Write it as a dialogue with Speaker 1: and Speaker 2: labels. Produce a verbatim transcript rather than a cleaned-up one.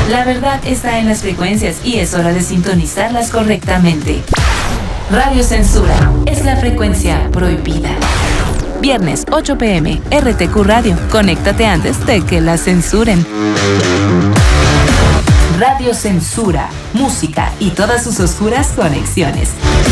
Speaker 1: La verdad está en las frecuencias y es hora de sintonizarlas correctamente. Radio Censura es la frecuencia prohibida. Viernes, ocho pm, R T Q Radio. Conéctate antes de que la censuren. Radio Censura, música y todas sus oscuras conexiones.